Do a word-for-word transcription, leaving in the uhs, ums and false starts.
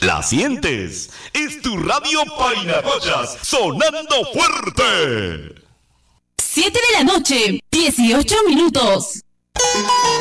¿La sientes? Es tu radio Painacochas, sonando fuerte. siete de la noche, dieciocho minutos.